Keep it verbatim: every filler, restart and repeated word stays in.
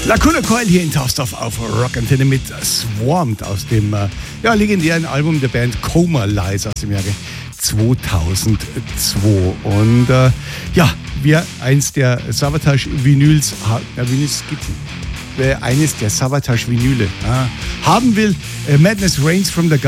Lacuna Coil hier in Tausdorf auf Rockantenne mit Swarmed aus dem äh, ja, legendären Album der Band Coma Lies aus dem Jahre zweitausendzwei. Und äh, ja, wer eins der Savatage Vinyls, ja, Vinyls gibt, wer eines der Savatage Vinyle äh, haben will, äh, Madness Reigns from the